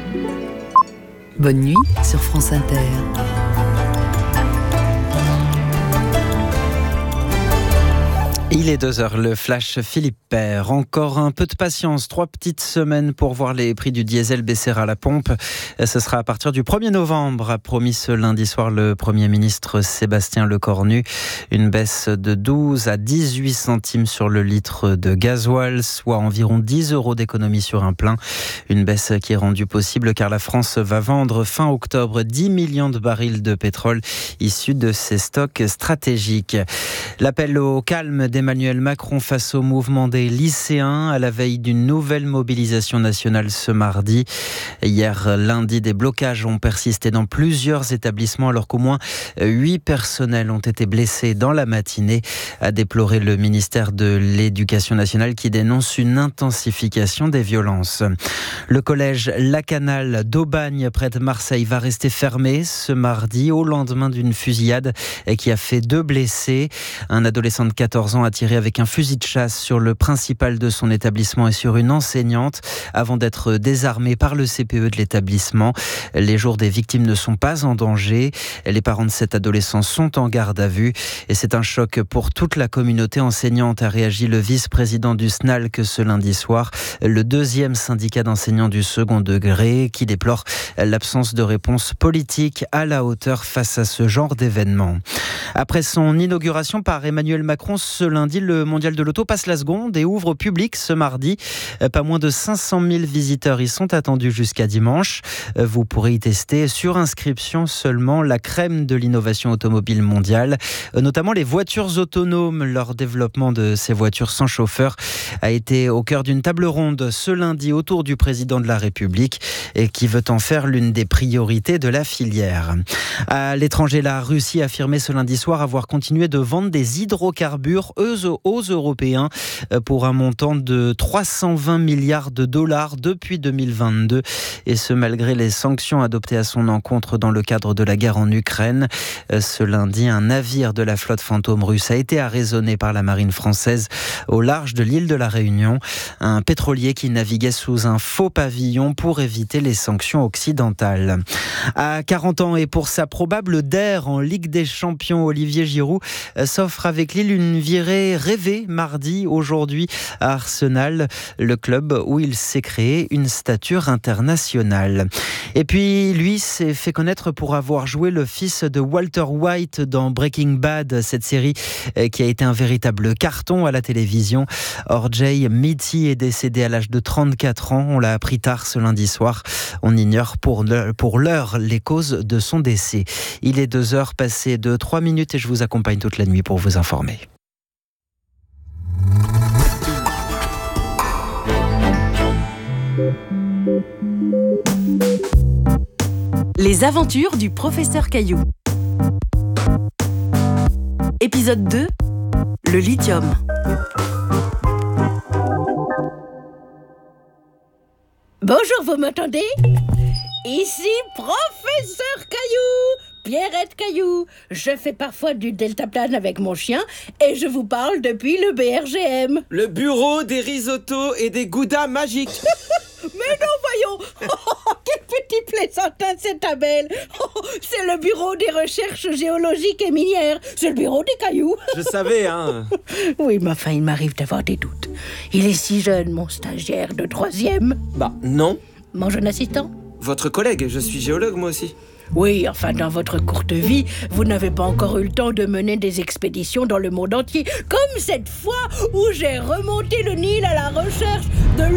Bonne nuit sur France Inter. Il est 2h, le flash Philippe Père. Encore un peu de patience, 3 petites semaines pour voir les prix du diesel baisser à la pompe. Ce sera à partir du 1er novembre, a promis ce lundi soir le Premier ministre Sébastien Lecornu. Une baisse de 12 à 18 centimes sur le litre de gasoil, soit environ 10 € d'économie sur un plein. Une baisse qui est rendue possible car la France va vendre fin octobre 10 millions de barils de pétrole issus de ses stocks stratégiques. L'appel au calme d'Emmanuel Macron face au mouvement des lycéens à la veille d'une nouvelle mobilisation nationale ce mardi. Hier lundi, des blocages ont persisté dans plusieurs établissements alors qu'au moins 8 personnels ont été blessés dans la matinée, a déploré le ministère de l'Éducation nationale qui dénonce une intensification des violences. Le collège Lacanal d'Aubagne près de Marseille va rester fermé ce mardi au lendemain d'une fusillade qui a fait 2 blessés. Un adolescent de 14 ans a tiré avec un fusil de chasse sur le principal de son établissement et sur une enseignante avant d'être désarmé par le CPE de l'établissement. Les jours des victimes ne sont pas en danger. Les parents de cet adolescent sont en garde à vue et c'est un choc pour toute la communauté enseignante, a réagi le vice-président du SNALC ce lundi soir, le 2e syndicat d'enseignants du second degré qui déplore l'absence de réponse politique à la hauteur face à ce genre d'événement. Après son inauguration par Emmanuel Macron ce lundi, le mondial de l'auto passe la seconde et ouvre au public ce mardi. Pas moins de 500 000 visiteurs y sont attendus jusqu'à dimanche. Vous pourrez y tester sur inscription seulement la crème de l'innovation automobile mondiale, notamment les voitures autonomes. Leur développement de ces voitures sans chauffeur a été au cœur d'une table ronde ce lundi autour du président de la République et qui veut en faire l'une des priorités de la filière. À l'étranger, la Russie a affirmé ce lundi soir avoir continué de vendre des hydrocarbures aux Européens pour un montant de 320 milliards de dollars depuis 2022 et ce malgré les sanctions adoptées à son encontre dans le cadre de la guerre en Ukraine. Ce lundi, un navire de la flotte fantôme russe a été arraisonné par la marine française au large de l'île de la Réunion. Un pétrolier qui naviguait sous un faux pavillon pour éviter les sanctions occidentales. À 40 ans et pour sa probable DER en Ligue des Champions, Olivier Giroud s'offre avec Lille une virée rêvée mardi, aujourd'hui à Arsenal, le club où il s'est créé une stature internationale. Et puis lui s'est fait connaître pour avoir joué le fils de Walter White dans Breaking Bad, cette série qui a été un véritable carton à la télévision. Orjay Mitty est décédé à l'âge de 34 ans, on l'a appris tard ce lundi soir. On ignore pour l'heure les causes de son décès. Il est 2h passées de 3 minutes et je vous accompagne toute la nuit pour vous informer. Les aventures du professeur Caillou. Épisode 2, le lithium. Bonjour, vous m'entendez ? Ici, professeur Caillou, Pierrette Caillou. Je fais parfois du deltaplane avec mon chien et je vous parle depuis le BRGM. Le bureau des risottos et des goudas magiques. Mais non, voyons. Quel petit plaisantin, c'est Abel. C'est le bureau des recherches géologiques et minières. C'est le bureau des cailloux. Je savais, hein. Oui, mais enfin, il m'arrive d'avoir des doutes. Il est si jeune, mon stagiaire de 3e. Bah, non. Mon jeune assistant. Votre collègue, je suis géologue moi aussi. Oui, enfin, dans votre courte vie, vous n'avez pas encore eu le temps de mener des expéditions dans le monde entier. Comme cette fois où j'ai remonté le Nil à la recherche de